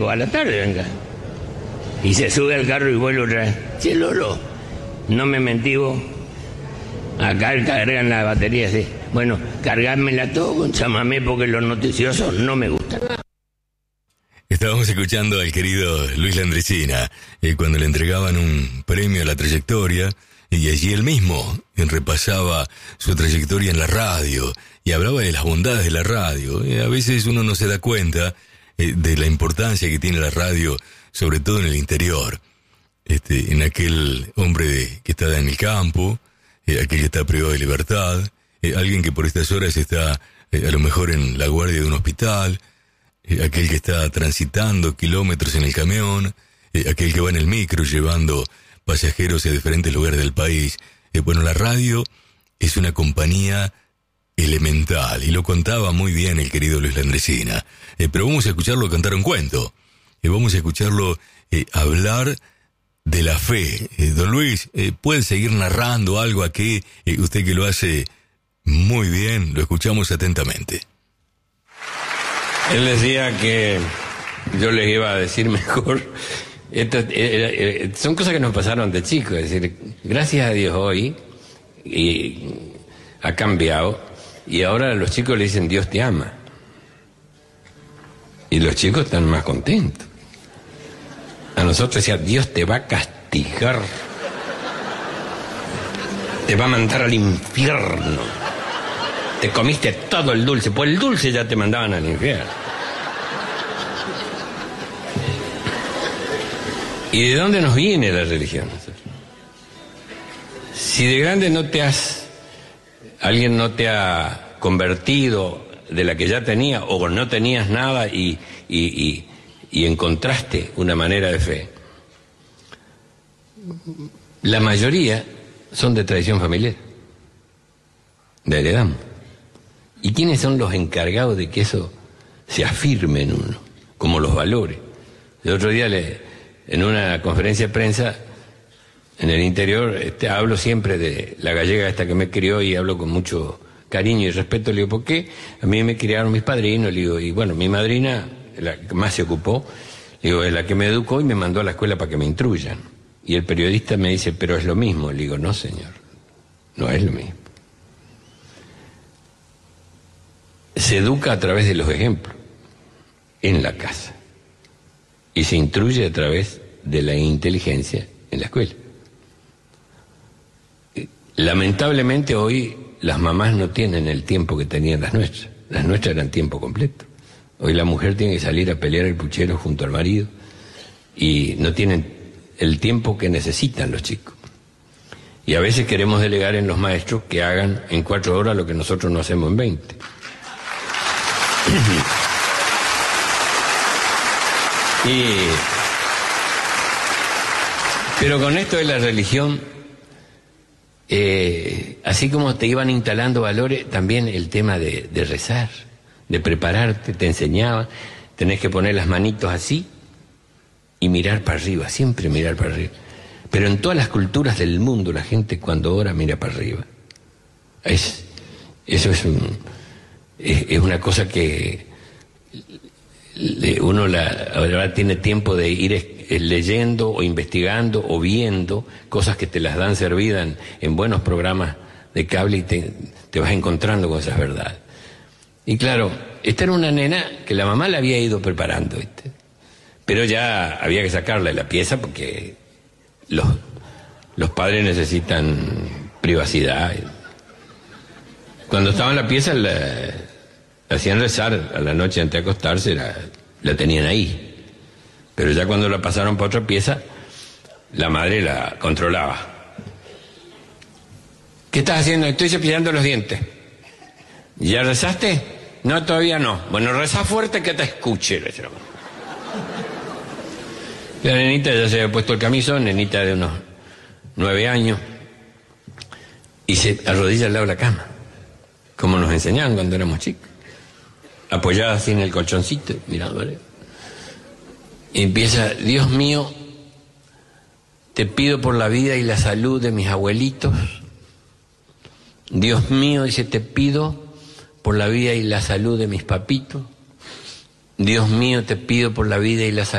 A la tarde venga. Y se sube al carro y vuelve otra vez. Che, Lolo, no me mentí vos. Acá cargan la batería así. Bueno, cargármela todo con chamamé porque los noticiosos no me gustan. Estábamos escuchando al querido Luis Landricina cuando le entregaban un premio a la trayectoria, y allí él mismo repasaba su trayectoria en la radio y hablaba de las bondades de la radio. A veces uno no se da cuenta de la importancia que tiene la radio, sobre todo en el interior. En aquel hombre que está en el campo, aquel que está privado de libertad, alguien que por estas horas está a lo mejor en la guardia de un hospital, aquel que está transitando kilómetros en el camión, aquel que va en el micro llevando pasajeros a diferentes lugares del país. Bueno, la radio es una compañía elemental, y lo contaba muy bien el querido Luis Landricina. Pero vamos a escucharlo cantar un cuento. Vamos a escucharlo hablar de la fe. Don Luis, ¿puede seguir narrando algo aquí? Usted que lo hace muy bien, lo escuchamos atentamente. Él decía que yo les iba a decir mejor. Son cosas que nos pasaron de chicos. Es decir, gracias a Dios hoy ha cambiado, y ahora los chicos le dicen Dios te ama. Y los chicos están más contentos. A nosotros decía Dios te va a castigar, te va a mandar al infierno, te comiste todo el dulce, pues el dulce ya te mandaban al infierno. ¿Y de dónde nos viene la religión? Si de grande alguien no te ha convertido de la que ya tenía, o no tenías nada y encontraste una manera de fe, la mayoría son de tradición familiar, de heredamos. ¿Y quiénes son los encargados de que eso se afirme en uno, como los valores? El otro día en una conferencia de prensa en el interior, hablo siempre de la gallega esta que me crió, y hablo con mucho cariño y respeto. Le digo, ¿por qué? A mí me criaron mis padrinos, le digo, y bueno, mi madrina, la que más se ocupó, le digo, es la que me educó y me mandó a la escuela para que me instruyan. Y el periodista me dice, pero es lo mismo. Le digo, no señor, no es lo mismo. Se educa a través de los ejemplos, en la casa, y se instruye a través de la inteligencia en la escuela. Lamentablemente hoy las mamás no tienen el tiempo que tenían las nuestras. Las nuestras eran tiempo completo. Hoy la mujer tiene que salir a pelear el puchero junto al marido, y no tienen el tiempo que necesitan los chicos. Y a veces queremos delegar en los maestros que hagan en 4 horas lo que nosotros no hacemos en 20. Pero con esto de la religión, así como te iban instalando valores, también el tema de rezar, de prepararte, te enseñaba, tenés que poner las manitos así y mirar para arriba, siempre mirar para arriba. Pero en todas las culturas del mundo la gente cuando ora mira para arriba. Eso es una cosa que uno ahora tiene tiempo de ir leyendo o investigando o viendo cosas que te las dan servidas en buenos programas de cable, y te vas encontrando con esas verdades. Y claro, esta era una nena que la mamá la había ido preparando, ¿viste? Pero ya había que sacarla de la pieza porque los padres necesitan privacidad. Cuando estaba en la pieza la hacían rezar a la noche antes de acostarse, la tenían ahí. Pero ya cuando la pasaron para otra pieza, la madre la controlaba. ¿Qué estás haciendo? Estoy cepillando los dientes. ¿Ya rezaste? No, todavía no. Bueno, reza fuerte que te escuche. La nenita ya se había puesto el camisón, nenita de unos 9 años, y se arrodilla al lado de la cama, como nos enseñaban cuando éramos chicos, apoyada así en el colchoncito, mirando, ¿vale? Y empieza: Dios mío, te pido por la vida y la salud de mis abuelitos. Dios mío, dice, te pido por la vida y la salud de mis papitos. Dios mío, te pido por la vida y la salud